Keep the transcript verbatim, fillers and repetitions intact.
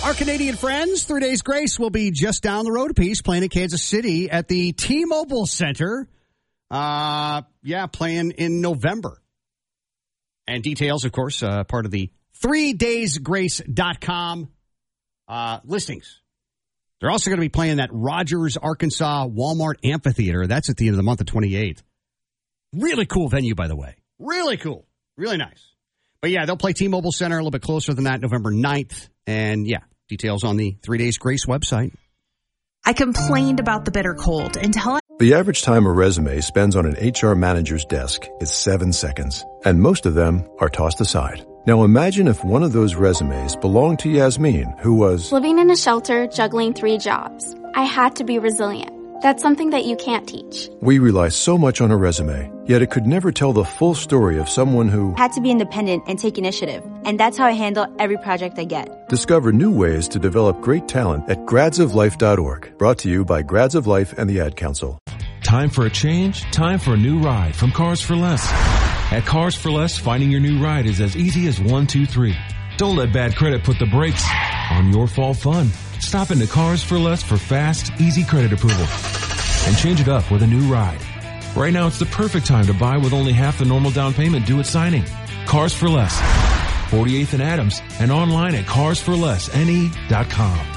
Our Canadian friends, Three Days Grace, will be just down the road a piece, playing in Kansas City at the T-Mobile Center. Uh, yeah, playing in November. And details, of course, uh, part of the three days grace dot com uh, listings. They're also going to be playing that Rogers, Arkansas Walmart Amphitheater. That's at the end of the month of twenty-eighth. Really cool venue, by the way. Really cool. Really nice. But yeah, they'll play T-Mobile Center a little bit closer than that, November ninth. And yeah, details on the Three Days Grace website. I complained about the bitter cold until I... The average time a resume spends on an H R manager's desk is seven seconds, and most of them are tossed aside. Now imagine if one of those resumes belonged to Yasmin, who was... living in a shelter, juggling three jobs. I had to be resilient. That's something that you can't teach. We rely so much on a resume, yet it could never tell the full story of someone who... had to be independent and take initiative. And that's how I handle every project I get. Discover new ways to develop great talent at grads of life dot org. Brought to you by Grads of Life and the Ad Council. Time for a change? Time for a new ride from Cars for Less. At Cars for Less, finding your new ride is as easy as one, two, three. Don't let bad credit put the brakes on your fall fun. Stop into Cars for Less for fast, easy credit approval. And change it up with a new ride. Right now, it's the perfect time to buy with only half the normal down payment due at signing. Cars for Less. forty-eighth and Adams, and online at cars for less n e dot com.